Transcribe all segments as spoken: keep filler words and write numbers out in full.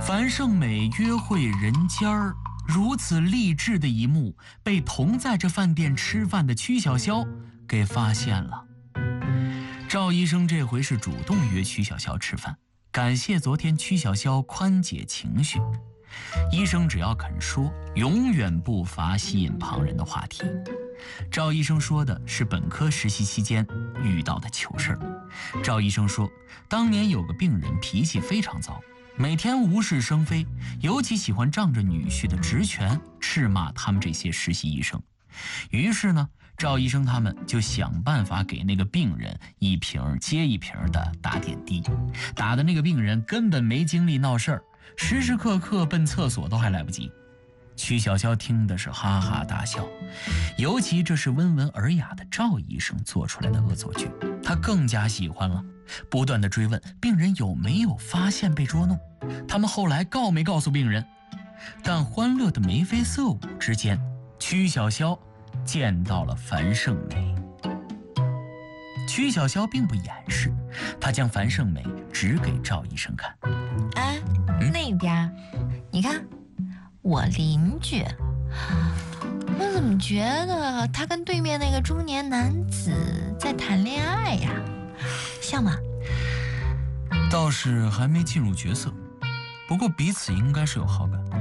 樊胜美约会人间儿，如此励志的一幕被同在这饭店吃饭的曲筱绡给发现了。赵医生这回是主动约曲筱绡吃饭，感谢昨天曲筱绡宽解情绪。医生只要肯说，永远不乏吸引旁人的话题。赵医生说的是本科实习期间遇到的糗事儿。赵医生说，当年有个病人脾气非常糟，每天无事生非，尤其喜欢仗着女婿的职权斥骂他们这些实习医生。于是呢，赵医生他们就想办法给那个病人一瓶接一瓶的打点滴，打的那个病人根本没精力闹事儿，时时刻刻奔厕所都还来不及。曲筱绡听的是哈哈大笑，尤其这是温文尔雅的赵医生做出来的恶作剧，他更加喜欢了，不断的追问病人有没有发现被捉弄，他们后来告没告诉病人。但欢乐的眉飞色舞之间，曲筱绡见到了樊胜美。曲筱绡并不掩饰，她将樊胜美指给赵医生看。 哎，嗯、那边，你看，我邻居，我怎么觉得他跟对面那个中年男子在谈恋爱呀？像吗？ 倒是还没进入角色，不过彼此应该是有好感。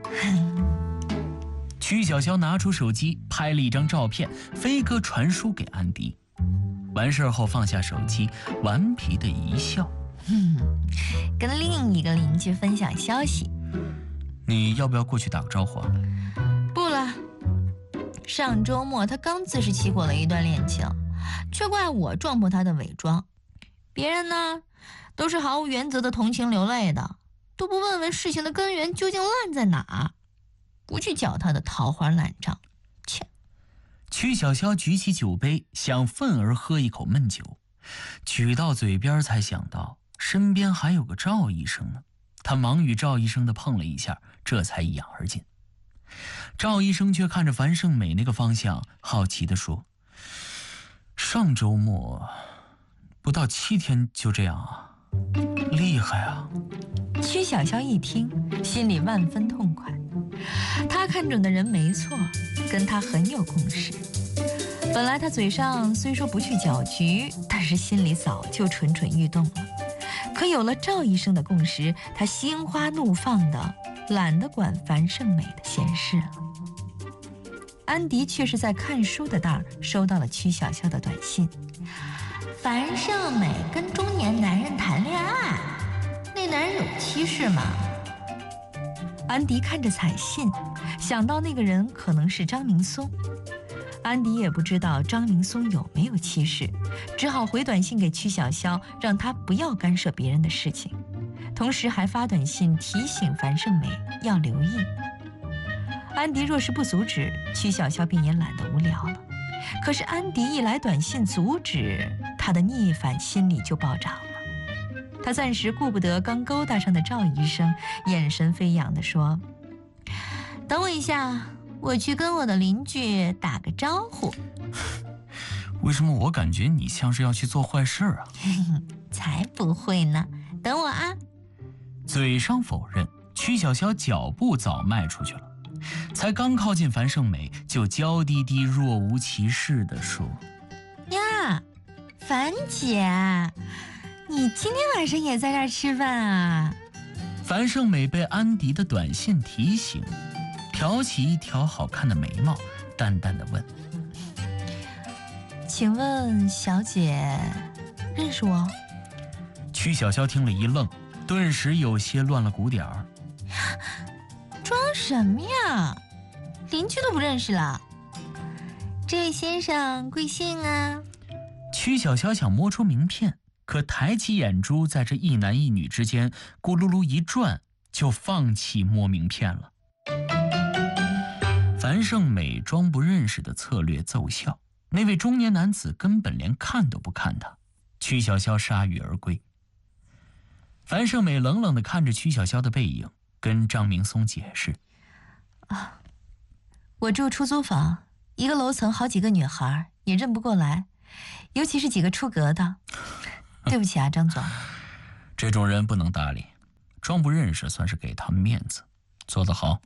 曲筱绡拿出手机拍了一张照片，飞鸽传书给安迪。完事后放下手机，顽皮的一笑， 嗯，跟另一个邻居分享消息。 你要不要过去打个招呼啊？ 不了，上周末他刚自食其果了一段恋情，却怪我撞破他的伪装。别人呢，都是毫无原则的同情流泪的，都不问问事情的根源究竟烂在哪，不去搅他的桃花烂账。切！ 曲筱绡举起酒杯，想愤而喝一口闷酒，举到嘴边才想到身边还有个赵医生呢。他忙与赵医生的碰了一下，这才一仰而尽。赵医生却看着樊胜美那个方向，好奇地说：“上周末不到七天就这样啊，厉害啊！” 曲筱绡一听，心里万分痛快。他看准的人没错，跟他很有共识。本来他嘴上虽说不去搅局，但是心里早就蠢蠢欲动了。可有了赵医生的共识，他心花怒放的，懒得管樊胜美的闲事了。安迪却是在看书的当儿收到了曲筱绡的短信：樊胜美跟中年男人谈恋爱，那男人有妻室吗？安迪看着彩信，想到那个人可能是张明松。安迪也不知道张明松有没有妻室，只好回短信给曲筱绡，让他不要干涉别人的事情，同时还发短信提醒樊胜美要留意。安迪若是不阻止，曲筱绡便也懒得无聊了。可是安迪一来短信阻止，他的逆反心理就暴涨了。他暂时顾不得刚勾搭上的赵医生，眼神飞扬地说：“等我一下，我去跟我的邻居打个招呼。” 为什么我感觉你像是要去做坏事啊？ 才不会呢，等我啊！ 嘴上否认，曲筱绡脚步早迈出去了，才刚靠近樊胜美，就娇滴滴若无其事地说：“ 呀，樊姐，你今天晚上也在这儿吃饭啊？” 樊胜美被安迪的短信提醒，挑起一条好看的眉毛，淡淡地问：“ 请问小姐认识我？” 曲筱绡听了一愣，顿时有些乱了鼓点儿。 装什么呀？邻居都不认识了。这位先生贵姓啊？ 曲筱绡想摸出名片，可抬起眼珠在这一男一女之间咕噜噜一转，就放弃摸名片了。樊胜美装不认识的策略奏效，那位中年男子根本连看都不看他，曲筱绡铩羽而归。樊胜美冷冷地看着曲筱绡的背影，跟张明松解释：“ 啊，我住出租房，一个楼层好几个女孩，也认不过来，尤其是几个出阁的。对不起啊，张总。” 这种人不能搭理， 装不认识算是给他们面子，做得好。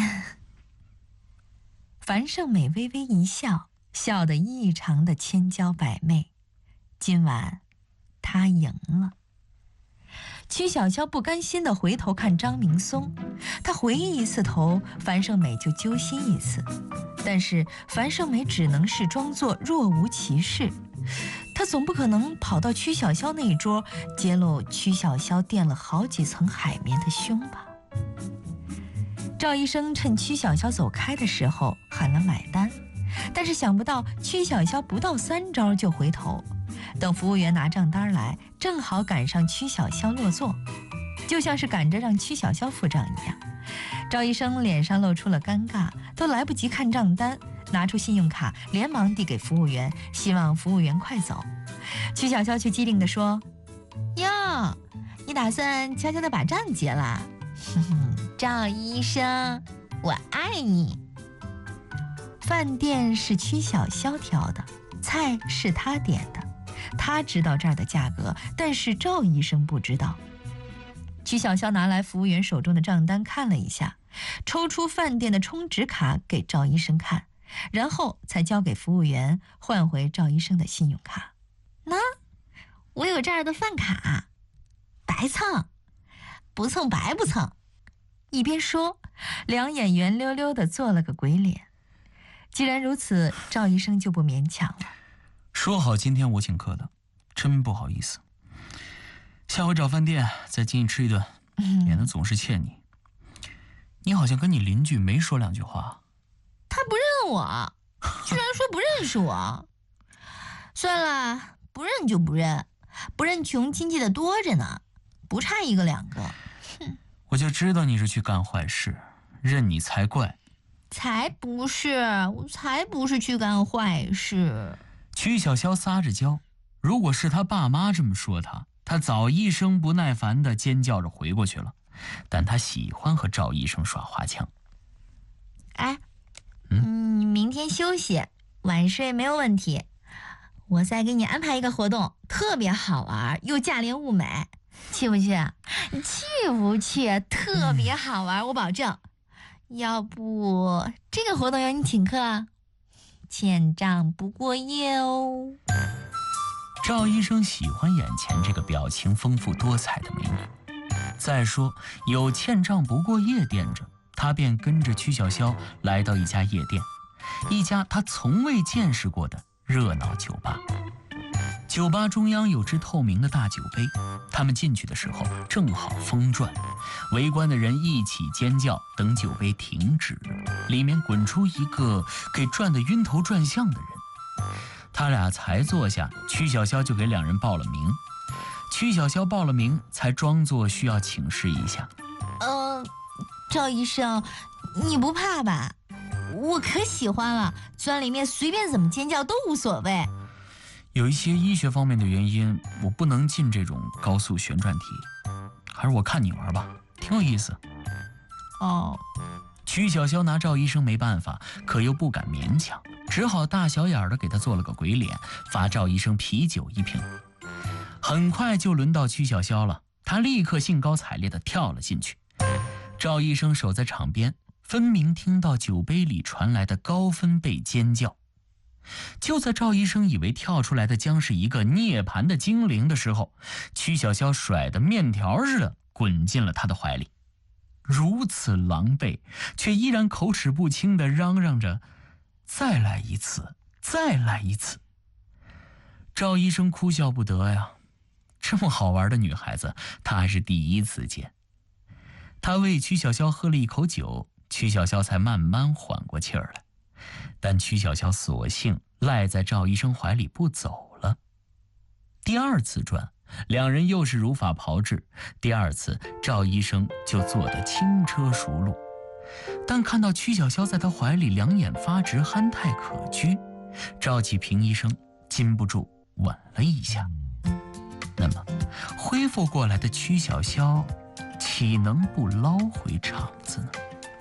樊胜美微微一笑，笑得异常的千娇百媚。今晚他赢了。曲小潇不甘心地回头看张明松，他回忆一次头，樊胜美就揪心一次。但是樊胜美只能是装作若无其事，他总不可能跑到曲小潇那一桌，揭露曲小潇垫了好几层海绵的胸吧。赵医生趁曲小潇走开的时候喊了买单，但是想不到曲小潇不到三招就回头。等服务员拿账单来，正好赶上曲小潇落座，就像是赶着让曲小潇付账一样。赵医生脸上露出了尴尬，都来不及看账单，拿出信用卡连忙递给服务员，希望服务员快走。曲小潇却机灵地说：哟，你打算悄悄地把账结了？哼哼，赵医生，我爱你。饭店是曲小潇挑的，菜是他点的，他知道这儿的价格，但是赵医生不知道。曲小潇拿来服务员手中的账单看了一下，抽出饭店的充值卡给赵医生看，然后才交给服务员，换回赵医生的信用卡。那我有这儿的饭卡，白蹭，不蹭白不蹭。一边说，两眼圆溜溜地做了个鬼脸。既然如此，赵医生就不勉强了。 说好今天我请客的，真不好意思。下回找饭店再请你吃一顿，免得总是欠你。你好像跟你邻居没说两句话。 他不认我，居然说不认识我。算了，不认就不认，不认穷亲戚的多着呢，不差一个两个。哼， 我就知道你是去干坏事，认你才怪。 才不是，我才不是去干坏事。 曲小潇撒着娇，如果是他爸妈这么说他，他早一声不耐烦地尖叫着回过去了。但他喜欢和赵医生耍花枪。 哎，嗯，你明天休息，晚睡没有问题。我再给你安排一个活动，特别好玩，又价廉物美，去不去？你去不去？特别好玩，我保证。要不这个活动要你请客，欠账不过夜哦。 赵医生喜欢眼前这个表情丰富多彩的美女。再说有欠账不过夜垫着，他便跟着曲小潇来到一家夜店，一家他从未见识过的热闹酒吧。酒吧中央有只透明的大酒杯，他们进去的时候正好风转，围观的人一起尖叫。等酒杯停止，里面滚出一个给转得晕头转向的人。他俩才坐下，曲小潇就给两人报了名。曲小潇报了名，才装作需要请示一下。 呃，赵医生，你不怕吧？我可喜欢了，钻里面随便怎么尖叫都无所谓。 有一些医学方面的原因，我不能进这种高速旋转题，还是我看你玩吧，挺有意思。 哦， 曲小潇拿赵医生没办法，可又不敢勉强，只好大小眼的给他做了个鬼脸，罚赵医生啤酒一瓶。很快就轮到曲小潇了，他立刻兴高采烈地跳了进去。赵医生守在场边，分明听到酒杯里传来的高分贝尖叫。就在赵医生以为跳出来的将是一个涅槃的精灵的时候，曲小潇甩得面条似的滚进了他的怀里。如此狼狈，却依然口齿不清地嚷嚷着再来一次，再来一次。赵医生哭笑不得呀，这么好玩的女孩子他还是第一次见。他喂曲小潇喝了一口酒，曲小潇才慢慢缓过气儿来。但曲小潇索性赖在赵医生怀里不走了。第二次转，两人又是如法炮制，第二次赵医生就做得轻车熟路。但看到曲小潇在他怀里两眼发直，憨态可掬，赵启平医生禁不住吻了一下。那么恢复过来的曲小潇岂能不捞回场子呢？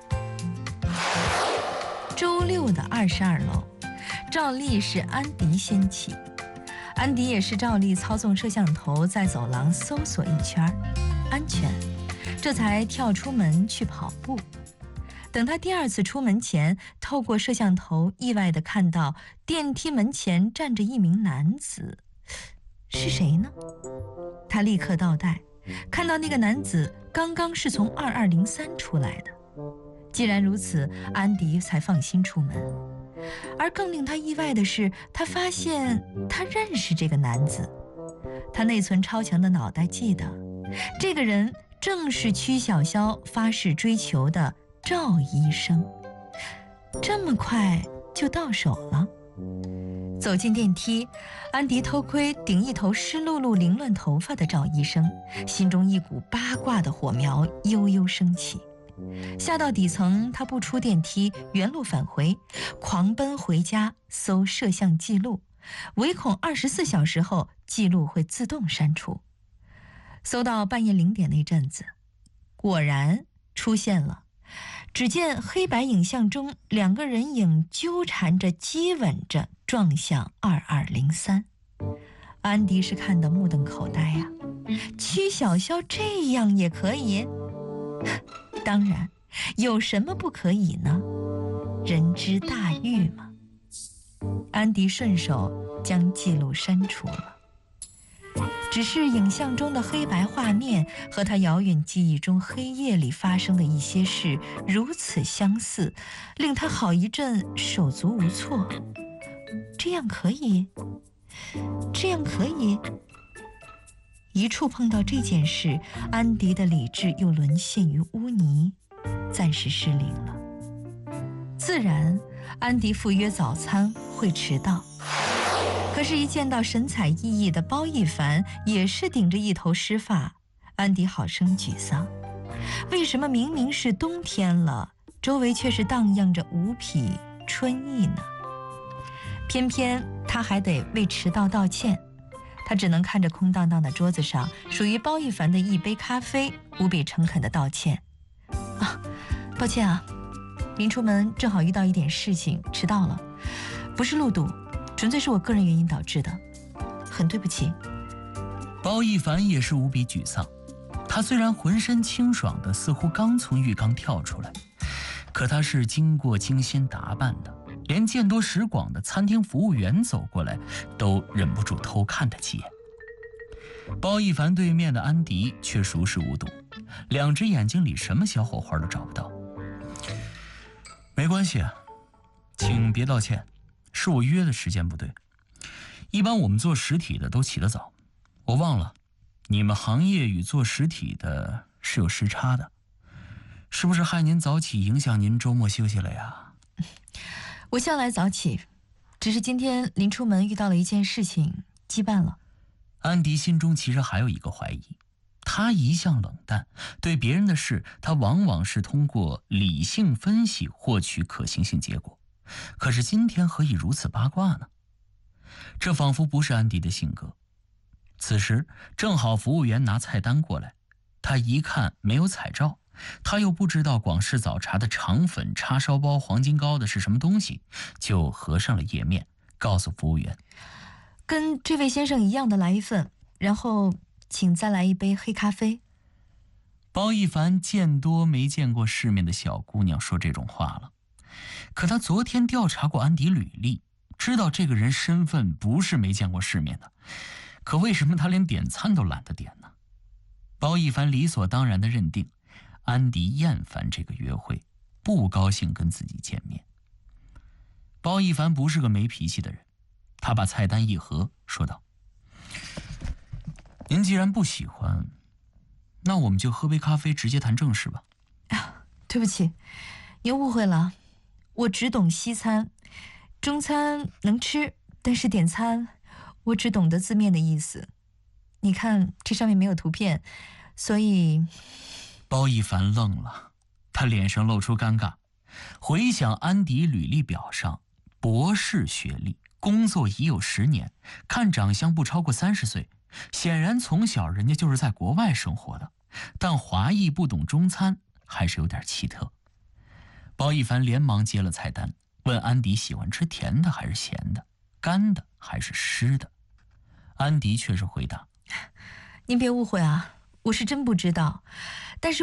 周六的二十二楼，赵丽是安迪先起，安迪也是赵丽操纵摄像头在走廊搜索一圈，安全。 这才跳出门去跑步。等他第二次出门前，透过摄像头意外地看到电梯门前站着一名男子，是谁呢？他立刻倒带，看到那个男子刚刚是从二二零三出来的。既然如此，安迪才放心出门。而更令他意外的是，他发现他认识这个男子。他内存超强的脑袋记得，这个人正是曲筱绡发誓追求的赵医生。这么快就到手了。走进电梯，安迪偷窥顶一头湿漉漉凌乱头发的赵医生，心中一股八卦的火苗悠悠升起。下到底层，他不出电梯，原路返回，狂奔回家搜摄像记录，唯恐二十四小时后记录会自动删除。搜到半夜零点那阵子，果然出现了。只见黑白影像中，两个人影纠缠着、激吻着撞向二二零三。安迪是看得目瞪口呆呀、啊！曲筱绡这样也可以？当然，有什么不可以呢？人之大欲嘛。安迪顺手将记录删除了。只是影像中的黑白画面和他遥远记忆中黑夜里发生的一些事如此相似，令他好一阵手足无措。这样可以？这样可以？一触碰到这件事，安迪的理智又沦陷于污泥，暂时失灵了。自然，安迪赴约早餐会迟到。可是，一见到神采奕奕的包奕凡，也是顶着一头湿发，安迪好生沮丧。为什么明明是冬天了，周围却是荡漾着无匹春意呢？偏偏他还得为迟到道歉，他只能看着空荡荡的桌子上属于包奕凡的一杯咖啡，无比诚恳地道歉。啊，抱歉啊，临出门正好遇到一点事情，迟到了，不是路堵，纯粹是我个人原因导致的，很对不起。 包奕凡也是无比沮丧，他虽然浑身清爽的，似乎刚从浴缸跳出来，可他是经过精心打扮的，连见多识广的餐厅服务员走过来都忍不住偷看他几眼。包奕凡对面的安迪却熟视无睹，两只眼睛里什么小火花都找不到。没关系，请别道歉，是我约的时间不对。一般我们做实体的都起得早，我忘了，你们行业与做实体的是有时差的，是不是害您早起影响您周末休息了呀？ 我向来早起，只是今天临出门遇到了一件事情，羁绊了。 安迪心中其实还有一个怀疑，他一向冷淡，对别人的事他往往是通过理性分析获取可行性结果，可是今天何以如此八卦呢？这仿佛不是安迪的性格。此时正好服务员拿菜单过来，他一看没有彩照，他又不知道广式早茶的肠粉、叉烧包、黄金糕的是什么东西，就合上了页面，告诉服务员， 跟这位先生一样的来一份，然后请再来一杯黑咖啡。 包奕凡见多没见过世面的小姑娘说这种话了，可他昨天调查过安迪履历，知道这个人身份不是没见过世面的，可为什么他连点餐都懒得点呢？包奕凡理所当然地认定安迪厌烦这个约会，不高兴跟自己见面。包奕凡不是个没脾气的人，他把菜单一合，说道，您既然不喜欢，那我们就喝杯咖啡直接谈正事吧。 啊，对不起，您误会了，我只懂西餐，中餐能吃，但是点餐我只懂得字面的意思。你看这上面没有图片，所以…… 包奕凡愣了，他脸上露出尴尬，回想安迪履历表上博士学历，工作已有十年，看长相不超过三十岁，显然从小人家就是在国外生活的，但华裔不懂中餐还是有点奇特。包奕凡连忙接了菜单，问安迪喜欢吃甜的还是咸的，干的还是湿的。安迪却是回答， 您别误会啊，我是真不知道，但是